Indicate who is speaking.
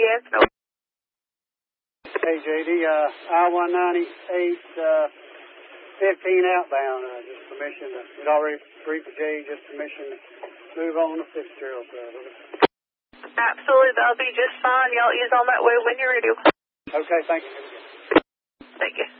Speaker 1: Anson.
Speaker 2: Hey, JD, I-198, 15 outbound, just permission to, we'd already agreed with Jay, just permission to move on to Fitzgerald.
Speaker 1: Absolutely, that'll be just fine. Y'all ease on that way when you're ready.
Speaker 2: Okay, thank you.
Speaker 1: Thank you.